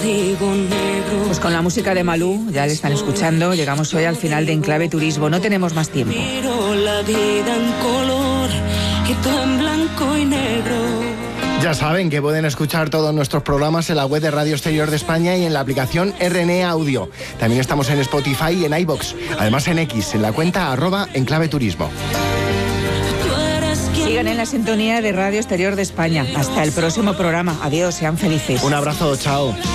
Pues con la música de Malú, ya le están escuchando, llegamos hoy al final de Enclave Turismo. No tenemos más tiempo. La vida en color y todo en blanco y negro. Ya saben que pueden escuchar todos nuestros programas en la web de Radio Exterior de España y en la aplicación RNE Audio. También estamos en Spotify y en iVoox. Además en X, en la cuenta @enclaveturismo. Sigan en la sintonía de Radio Exterior de España. Hasta el próximo programa. Adiós, sean felices. Un abrazo, chao.